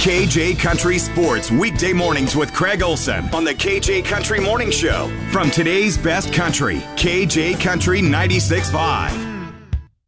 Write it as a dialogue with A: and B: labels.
A: KJ Country Sports, weekday mornings with Craig Olson on the KJ Country Morning Show. From today's best country, KJ Country 96.5.